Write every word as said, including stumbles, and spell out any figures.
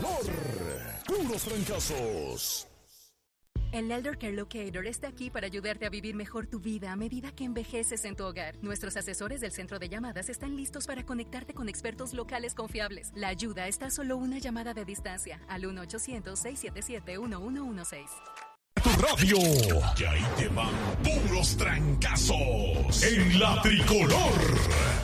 tricolor. Puros trancazos. El Elder Care Locator está aquí para ayudarte a vivir mejor tu vida a medida que envejeces en tu hogar. Nuestros asesores del centro de llamadas están listos para conectarte con expertos locales confiables. La ayuda está a solo una llamada de distancia al uno ochocientos, seis siete siete, uno uno uno seis. Tu radio. Y ahí te van puros trancazos en la tricolor.